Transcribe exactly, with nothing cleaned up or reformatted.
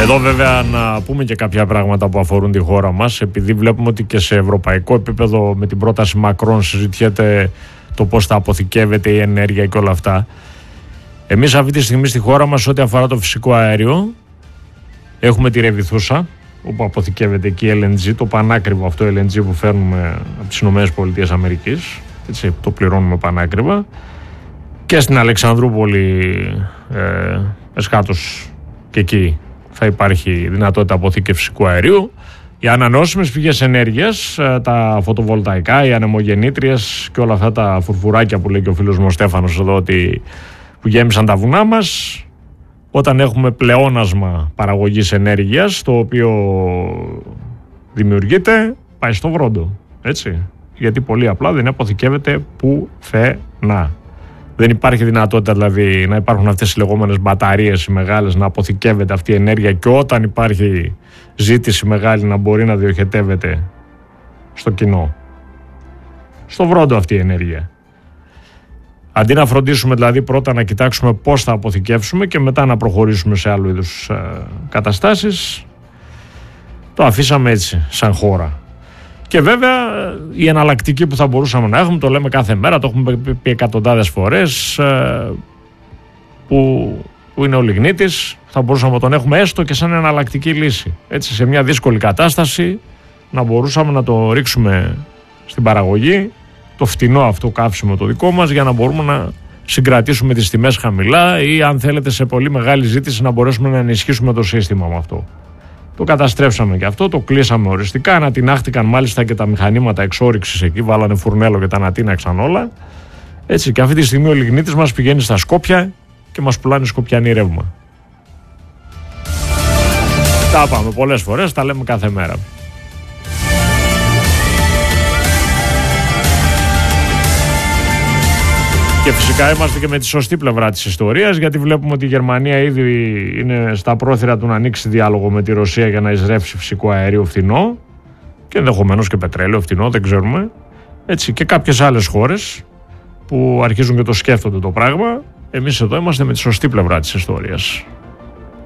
Εδώ βέβαια να πούμε και κάποια πράγματα που αφορούν τη χώρα μας, επειδή βλέπουμε ότι και σε ευρωπαϊκό επίπεδο με την πρόταση Μακρόν συζητιέται το πώς θα αποθηκεύεται η ενέργεια και όλα αυτά. Εμείς αυτή τη στιγμή στη χώρα μας, ό,τι αφορά το φυσικό αέριο, έχουμε τη Ρεβιθούσα, όπου αποθηκεύεται εκεί η ελ εν τζι, το πανάκριβο αυτό ελ εν τζι που φέρνουμε από τις ΗΠΑ, έτσι, το πληρώνουμε πανάκριβα, και στην Αλεξανδρούπολη ε, εσχάτως και εκεί θα υπάρχει δυνατότητα αποθήκευσης φυσικού αερίου. Οι ανανεώσιμες πηγές ενέργειας, τα φωτοβολταϊκά, οι ανεμογεννήτριες και όλα αυτά τα φουρφουράκια που λέει και ο φίλος μου ο Στέφανος εδώ, ότι, που γέμισαν τα βουνά μας, όταν έχουμε πλεόνασμα παραγωγής ενέργειας, το οποίο δημιουργείται, πάει στο βρόντο, έτσι. Γιατί πολύ απλά δεν αποθηκεύεται πουθενά. Δεν υπάρχει δυνατότητα δηλαδή να υπάρχουν αυτές οι λεγόμενες μπαταρίες οι μεγάλες, να αποθηκεύεται αυτή η ενέργεια και όταν υπάρχει ζήτηση μεγάλη να μπορεί να διοχετεύεται στο κοινό. Στο βρόντο αυτή η ενέργεια. Αντί να φροντίσουμε δηλαδή πρώτα να κοιτάξουμε πώς θα αποθηκεύσουμε και μετά να προχωρήσουμε σε άλλου είδους ε, καταστάσεις, το αφήσαμε έτσι σαν χώρα. Και βέβαια η εναλλακτική που θα μπορούσαμε να έχουμε, το λέμε κάθε μέρα, το έχουμε πει εκατοντάδες φορές, που, που είναι ο λιγνίτης, θα μπορούσαμε να τον έχουμε έστω και σαν εναλλακτική λύση. Έτσι, σε μια δύσκολη κατάσταση να μπορούσαμε να το ρίξουμε στην παραγωγή, το φτηνό αυτό καύσιμο το δικό μας, για να μπορούμε να συγκρατήσουμε τις τιμές χαμηλά ή αν θέλετε σε πολύ μεγάλη ζήτηση να μπορέσουμε να ενισχύσουμε το σύστημα με αυτό. Το καταστρέψαμε και αυτό, το κλείσαμε οριστικά, ανατινάχτηκαν μάλιστα και τα μηχανήματα εξόρυξης εκεί, βάλανε φουρνέλο και τα ανατίναξαν όλα. Έτσι, και αυτή τη στιγμή ο λιγνίτης μας πηγαίνει στα Σκόπια και μας πουλάνε σκοπιανή ρεύμα. Τα είπαμε πολλές φορές, τα λέμε κάθε μέρα. Και φυσικά είμαστε και με τη σωστή πλευρά της ιστορίας, γιατί βλέπουμε ότι η Γερμανία ήδη είναι στα πρόθυρα του να ανοίξει διάλογο με τη Ρωσία για να εισρεύσει φυσικό αέριο φθηνό και ενδεχομένως και πετρέλαιο φθηνό, δεν ξέρουμε. Έτσι, και κάποιες άλλες χώρες που αρχίζουν και το σκέφτονται το πράγμα. Εμείς εδώ είμαστε με τη σωστή πλευρά της ιστορίας.